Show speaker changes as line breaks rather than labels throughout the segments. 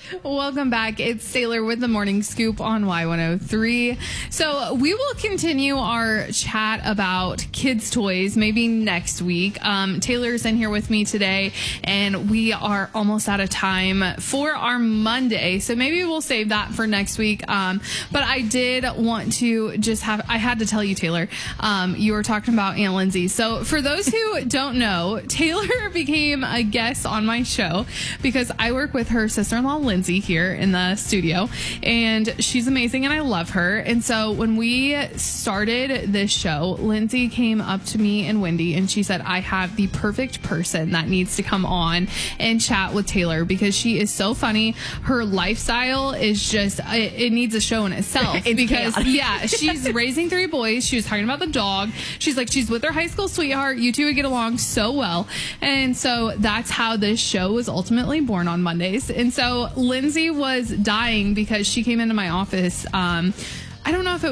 Welcome back. It's Taylor with the Morning Scoop on Y103. So we will continue our chat about kids' toys maybe next week. Taylor's in here with me today, and we are almost out of time for our Monday. So maybe we'll save that for next week. But I did want to I had to tell you, Taylor, you were talking about Aunt Lindsay. So for those who don't know, Taylor became a guest on my show because I work with her sister-in-law, Lindsay, here in the studio, and she's amazing and I love her. And so when we started this show, Lindsay came up to me and Wendy and she said, I have the perfect person that needs to come on and chat with Taylor because she is so funny. Her lifestyle is just, it needs a show in itself because chaotic. Yeah, she's raising 3 boys. She was talking about the dog. She's like, she's with her high school sweetheart. You two would get along so well. And so that's how this show was ultimately born on Mondays. And so Lindsay was dying because she came into my office. I don't know if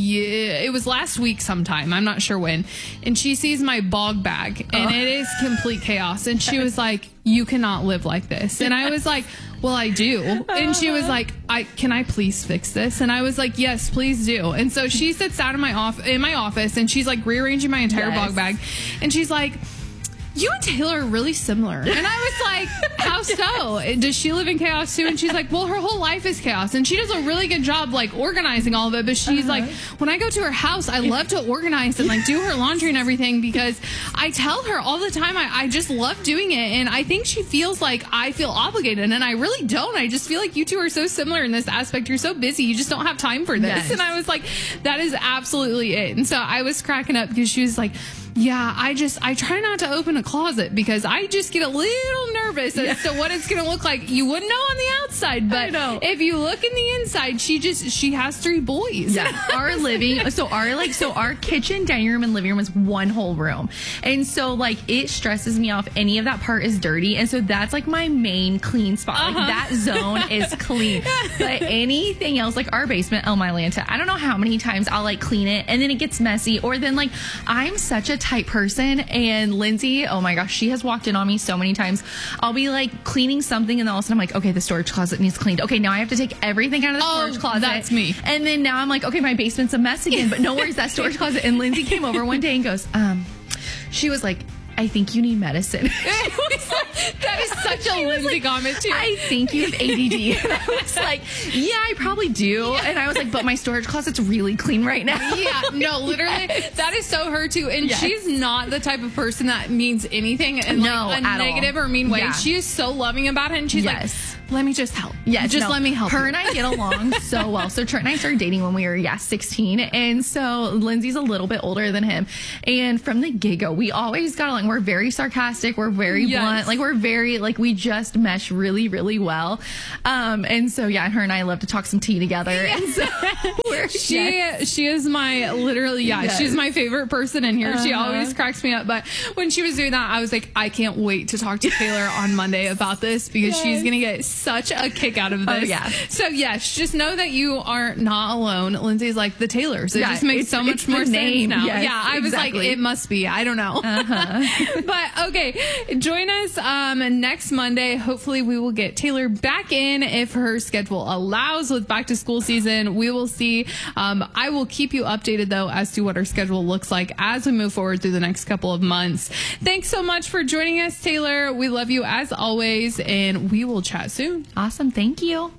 it was last week sometime. I'm not sure when. And she sees my bog bag and it is complete chaos. And she was like, you cannot live like this. And I was like, well, I do. And she was like, can I please fix this? And I was like, yes, please do. And so she sits down in my office and she's like rearranging my entire bog bag. And she's like, you and Taylor are really similar. And I was like, how so? Does she live in chaos too? And she's like, well, her whole life is chaos. And she does a really good job like organizing all of it. But she's like, when I go to her house, I love to organize and like do her laundry and everything because I tell her all the time, I just love doing it. And I think she feels like I feel obligated. And I really don't. I just feel like you two are so similar in this aspect. You're so busy. You just don't have time for this. Yes. And I was like, that is absolutely it. And so I was cracking up because she was like, yeah, I try not to open a closet because I just get a little nervous as to what it's going to look like. You wouldn't know on the outside, but if you look in the inside, she has 3 boys.
Yeah. Our kitchen, dining room, and living room is one whole room. And so like it stresses me off. Any of that part is dirty. And so that's like my main clean spot. Like that zone is clean. But anything else, like our basement, oh my Lanta, I don't know how many times I'll like clean it and then it gets messy. Or then like I'm such a type person, and Lindsay, oh my gosh, she has walked in on me so many times. I'll be like cleaning something and then all of a sudden I'm like, okay, the storage closet needs cleaned. Okay, now I have to take everything out of the storage closet.
That's me.
And then now I'm like, okay, my basement's a mess again, but no worries, that storage closet. And Lindsay came over one day and goes, she was like, I think you need medicine.
That is such a Lindsay comment too.
I think you have ADD. And I was like, yeah, I probably do. And I was like, but my storage closet's really clean right now.
Yeah, no, literally, that is so her too. And she's not the type of person that means anything in like a negative or mean way. Yeah. She is so loving about it, and she's like, let me just help.
Yes,
just let me help.
Her and I get along so well. So Trent and I started dating when we were 16, and so Lindsay's a little bit older than him. And from the get-go, we always got along. We're very sarcastic. We're very blunt. Like we're very we just mesh really, really well. And so her and I love to talk some tea together. And so
she is my literally she's my favorite person in here. She always cracks me up. But when she was doing that, I was like, I can't wait to talk to Taylor on Monday about this because she's gonna get such a kick out of this. So yes, just know that you are not alone. Lindsay's like the Taylors. It just makes so much more sense now.
Yes,
I was like, it must be. I don't know. But okay, join us next Monday. Hopefully we will get Taylor back in if her schedule allows with back to school season. We will see. I will keep you updated though as to what her schedule looks like as we move forward through the next couple of months. Thanks so much for joining us, Taylor. We love you as always, and we will chat soon.
Awesome. Thank you.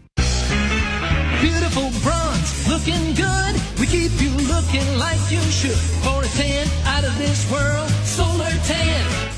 Beautiful bronze, looking good. We keep you looking like you should. For a tan out of this world, Solar Tan.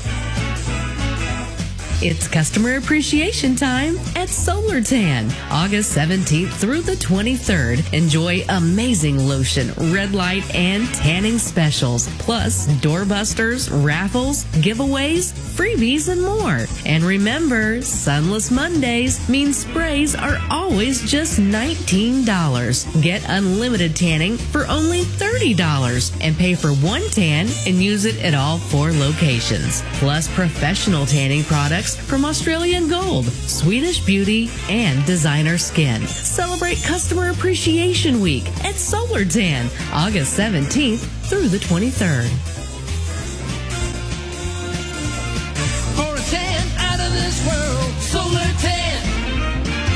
It's customer appreciation time at Solar Tan. August 17th through the 23rd. Enjoy amazing lotion, red light, and tanning specials. Plus doorbusters, raffles, giveaways, freebies, and more. And remember, Sunless Mondays mean sprays are always just $19. Get unlimited tanning for only $30 and pay for one tan and use it at all 4 locations. Plus professional tanning products from Australian Gold, Swedish Beauty, and Designer Skin. Celebrate Customer Appreciation Week at Solar Tan, August 17th through the 23rd.
For a tan out of this world, Solar Tan.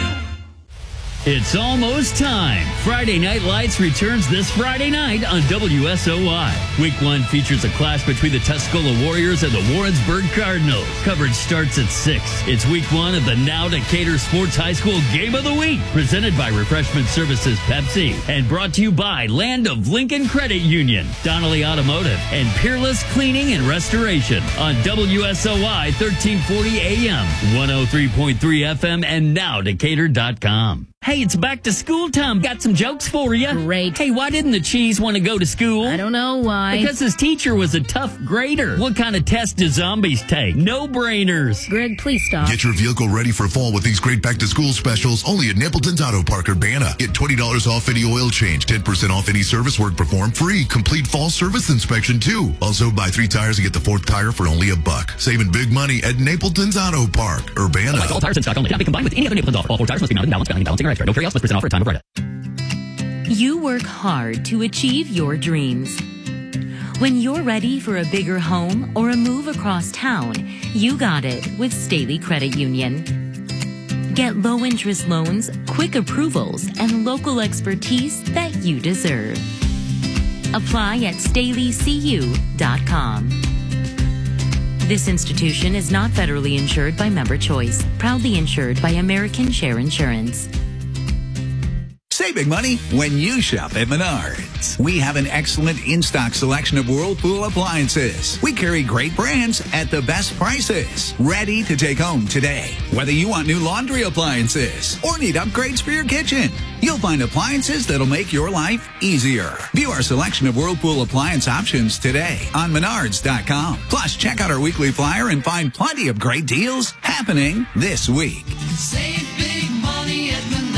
It's almost time. Friday Night Lights returns this Friday night on WSOY. Week 1 features a clash between the Tuscola Warriors and the Warrensburg Cardinals. Coverage starts at 6. It's week 1 of the Now Decatur Sports High School Game of the Week, presented by Refreshment Services Pepsi and brought to you by Land of Lincoln Credit Union, Donnelly Automotive, and Peerless Cleaning and Restoration on WSOY 1340 AM, 103.3 FM, and nowdecatur.com. Hey, it's back to school time. Got some jokes for you.
Great.
Hey, why didn't the cheese want to go to school?
I don't know why.
Because his teacher was a tough grader. What kind of test do zombies take? No-brainers.
Greg, please stop.
Get your vehicle ready for fall with these great back-to-school specials only at Napleton's Auto Park, Urbana. Get $20 off any oil change, 10% off any service work performed, free complete fall service inspection too. Also, buy 3 tires and get the 4th tire for only $1. Saving big money at Napleton's Auto Park, Urbana.
All tires in stock only. Cannot be combined with any other Napleton's off. All 4 tires must be mounted, balanced, balancing, or extra. No carry outs must present off for a time of credit.
You work hard to achieve your dreams. When you're ready for a bigger home or a move across town, you got it with Staley Credit Union. Get low-interest loans, quick approvals, and local expertise that you deserve. Apply at StaleyCU.com. This institution is not federally insured by Member Choice, proudly insured by American Share Insurance.
Save big money when you shop at Menards. We have an excellent in-stock selection of Whirlpool appliances. We carry great brands at the best prices. Ready to take home today. Whether you want new laundry appliances or need upgrades for your kitchen, you'll find appliances that'll make your life easier. View our selection of Whirlpool appliance options today on Menards.com. Plus, check out our weekly flyer and find plenty of great deals happening this week.
Save big money at Menards.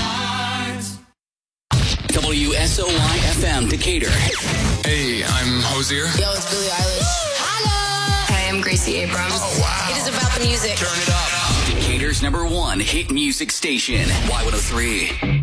WSOY FM Decatur.
Hey, I'm Hosier.
Yo, it's Billie Eilish. Hello. Hey, I'm Gracie Abrams.
Oh, wow.
It is about the music.
Turn it up.
Decatur's #1 hit music station, Y103.